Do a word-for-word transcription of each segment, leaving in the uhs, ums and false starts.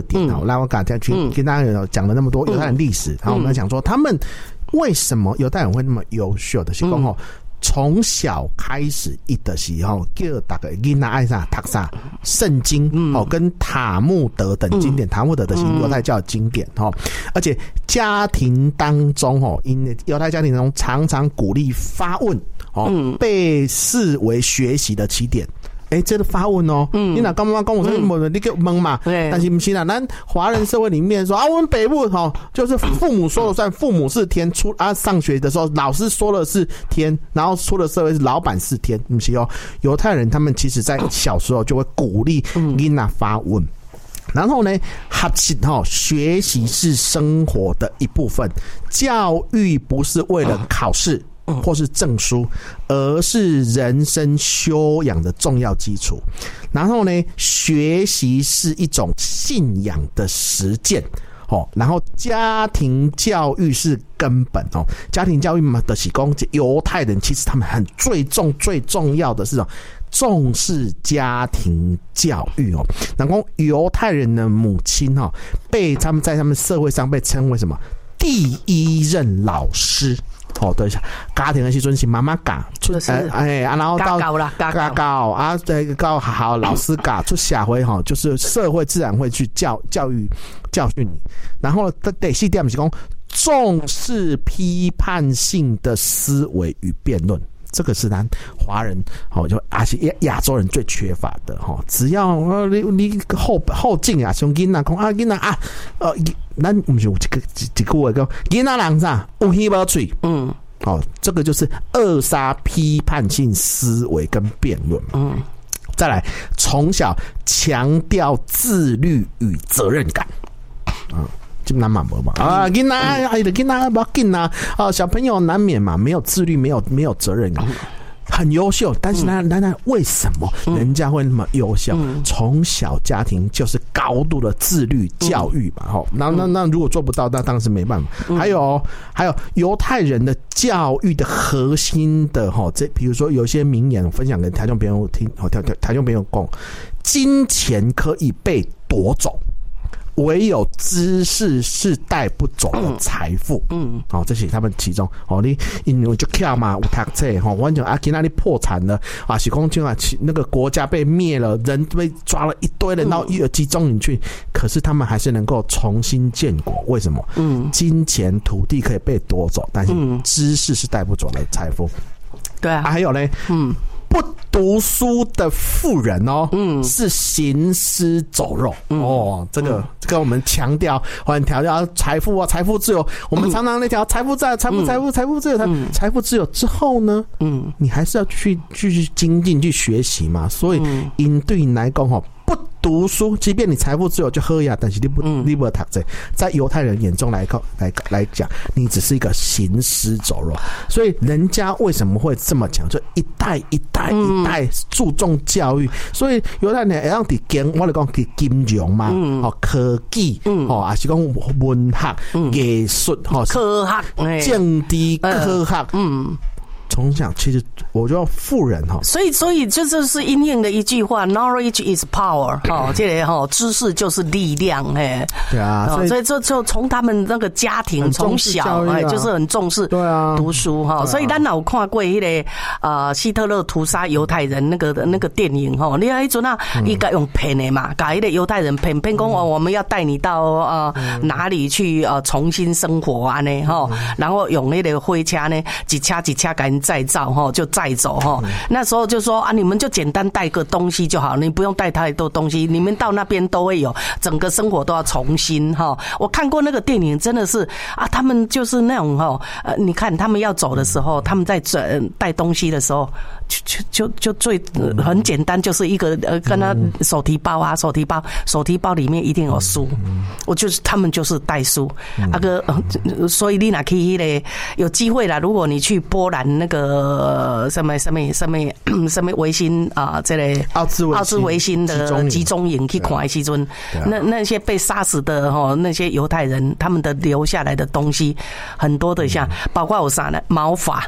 点哦。来，我刚才去跟大家讲了那么多犹太人历史，然后我们来讲说他们为什么犹太人会那么优秀的，是讲吼。从小开始一的时候，叫大家囡仔爱啥读啥圣经哦，跟塔木德等经典，塔木德的是犹太教的经典哦，而且家庭当中哦，因犹太家庭当中常常鼓励发问哦，被视为学习的起点。哎、欸，这个发问哦，嗯，你哪刚刚跟我说你你给懵嘛？对，但是不是啦，咱华人社会里面说啊，我们北部哈，就是父母说了算，父母是天，出啊上学的时候老师说了是天，然后出了社会是老板是天，不是哦。犹太人他们其实在小时候就会鼓励囡仔发问。然后呢，学习哈，学习是生活的一部分，教育不是为了考试。或是证书，而是人生修养的重要基础。然后呢，学习是一种信仰的实践。哦，然后家庭教育是根本哦，家庭教育嘛的是讲犹太人其实他们很最重最重要的是哦，重视家庭教育哦。然后犹太人的母亲哦，被他们在他们社会上被称为什么第一任老师。哦，对，家庭的时阵是妈妈教，出哎啊，然后到家教啊，这个教好老师教，出社会哈，就是社会自然会去教教育教训你。然后第四点是讲重视批判性的思维与辩论。这个是咱华人哦，就而且亚洲人最缺乏的哈。只要呃你你后后进啊，像囡仔讲啊囡仔啊，呃，咱不是有这个一句话讲囡仔人啥有耳无嘴，嗯，哦，这个就是扼杀批判性思维跟辩论，嗯。再来，从小强调自律与责任感，嗯。基本上嘛，无嘛啊，囡仔，哎的囡仔不要紧啊，啊，小朋友难免嘛，没有自律，没有没有责任感，很优秀，但是呢，那那为什么人家会那么优秀？从小家庭就是高度的自律教育嘛，哈，那那那如果做不到，那当然是没办法。还有还有犹太人的教育的核心的哈，这比如说有些名言，我分享给台中朋友听，好，台台中朋友讲，金钱可以被夺走。唯有知识是带不走的财富，嗯，好、哦，这是他们其中哦，你因为就巧嘛，有读册哈，完全啊，今那里破产了啊，是讲就啊，那个国家被灭了，人被抓了一堆人到一集中营去，可是他们还是能够重新建国，为什么？嗯，金钱土地可以被夺走，但是知识是带不走的财富。对啊，啊还有呢，嗯。不读书的富人哦，嗯，是行尸走肉、嗯、哦。这个、嗯、这个我们强调，很强调财富啊，财富自由。我们常常那条财富自由，财富财富财富自由，嗯、财富自由之后呢，嗯，你还是要去继续精进去学习嘛。所以，因对你来讲哈。不读书，即便你财富自由就喝呀，但是你不、嗯、你不读书，在犹太人眼中来来来讲，你只是一个行尸走肉。所以人家为什么会这么讲？就一代一代一代注重教育，嗯、所以犹太人让伫经，我来讲伫金融嘛，嗯、哦科技，嗯、哦还是讲文学、艺术，哦科学、 政治科学，嗯。从小其实我觉得富人哈， 所以所以这就是应验的一句话 ，knowledge is power， 哈，这个哈知识就是力量，哎， 对啊， 所以这就从他们那个家庭从小哎就是很重视对啊读书哈，所以咱有看过那个呃希特勒屠杀犹太人那个那个电影哈，你那阵啊，伊个用骗的嘛，把那个犹太人骗骗讲哦，我们要带你到呃哪里去呃重新生活啊呢哈，然后用那个火车呢一车一车赶再造哈，就再走哈。那时候就说啊，你们就简单带个东西就好，你不用带太多东西。你们到那边都会有，整个生活都要重新哈。我看过那个电影，真的是啊，他们就是那种哈，呃，你看他们要走的时候，他们在带东西的时候，就就就就最、呃、很简单，就是一个呃，跟他手提包啊，手提包，手提包里面一定有书。我就是他们就是带书，那个、呃，所以你哪可以嘞？有机会啦，如果你去波兰那个。呃，什么什么什么什么维新啊，这类奥兹奥兹维新的集中营去看的时阵，那那些被杀死的哈，那些犹太人他们的留下来的东西很多的，像包括有啥呢？毛发。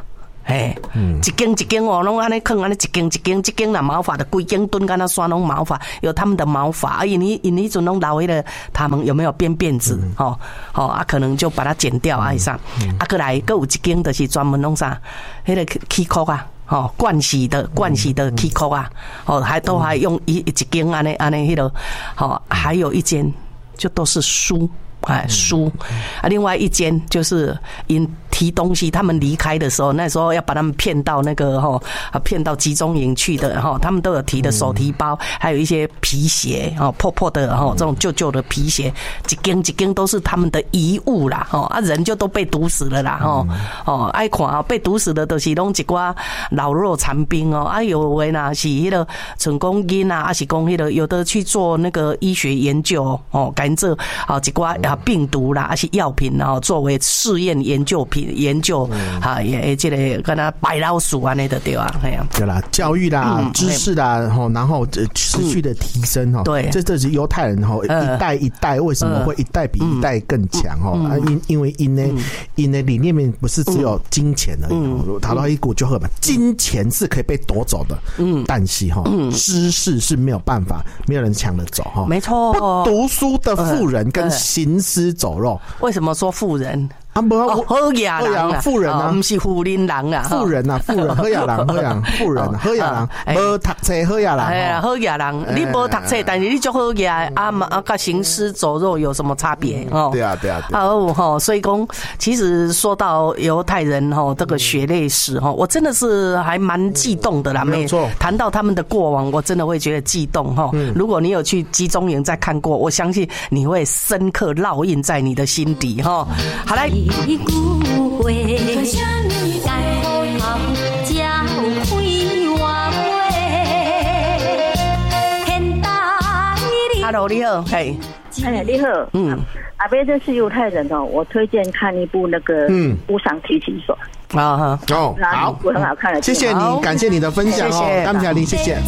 嘿，嗯，一间一间哦，拢安尼坑安尼一间一间，一间啦毛发的规间蹲，跟他刷拢毛发，有他们的毛发，啊，因为因为阵拢老迄个，他们有没有编辫子？吼、嗯，吼、哦、啊，可能就把它剪掉啊，以上，嗯、啊，过来，搁有一间就是专门弄啥，迄、那个起壳啊。哦，盥洗的盥洗的起壳啊，哦，还都还用一一间安尼安尼迄个，好，还有一间就都是书，哎，书啊，另外一间就是因提东西，他们离开的时候，那时候要把他们骗到那个哈啊骗到集中营去的哈，他们都有提的手提包，还有一些皮鞋哦，破破的哈这种旧旧的皮鞋，一根一根都是他们的遗物啦哈啊人就都被毒死了啦哈哦爱看啊被毒死的都是拢一寡老弱残兵哦啊有为呢是迄个成功因啊，还是讲迄个有的去做那个医学研究哦，甘蔗啊一寡啊病毒啦，还是药品啊作为试验研究品。研究哈也这个跟他白老鼠啊那的对吧？哎呀， 对啦，教育啦、嗯、知识啦，然后然后持续的提升哈。对，这这是犹太人哈一代一代为什么会一代比一代更强哈？啊，因因为因呢因的理念面不是只有金钱而已，讨到一股就喝嘛，金钱是可以被夺走的，嗯，但是哈知识是没有办法，没有人抢得走哈。 没错， 不读书的富人跟行尸走肉， 为什么说富人？ 啊，不， 哦，好野人啊， 富人啊， 不是富人人啊， 富人啊，富人，好野人，好野，富人，好野人，无读册，好野人， 哎呀，好野人，你无读册，但是你就好野啊嘛啊，跟行尸走肉有什么差别哦？ 对啊，对啊， 哦哈，所以讲，其实说到犹太人哈，这个血泪史哈，我真的是还蛮激动的啦， 没错。 谈到他们的过往，我真的会觉得激动哈。如果你有去集中营再看过，我相信你会深刻烙印在你的心底哈。好来。句话，为什么该好好教开话现代 Hello， 你好，嘿， 哎，你好，嗯，阿伯这是犹太人哦，我推荐看一部那个《无上提琴手》 啊哈， 哦，好， 很好看的， 谢谢你，感谢你的分享哦，感谢你，谢谢。